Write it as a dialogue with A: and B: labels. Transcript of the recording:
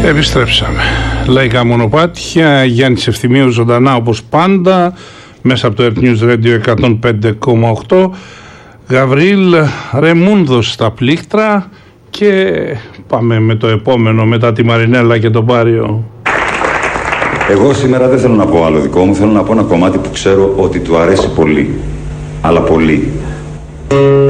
A: Επιστρέψαμε. Λαϊκά μονοπάτια, Γιάννης Ευθυμίου ζωντανά όπως πάντα, μέσα από το Earth News Radio 105,8. Γαβρίλ Ρεμούνδος στα πλήκτρα και πάμε με το επόμενο μετά τη Μαρινέλα και τον Πάριο.
B: Εγώ σήμερα δεν θέλω να πω άλλο δικό μου, θέλω να πω ένα κομμάτι που ξέρω ότι του αρέσει πολύ, αλλά πολύ.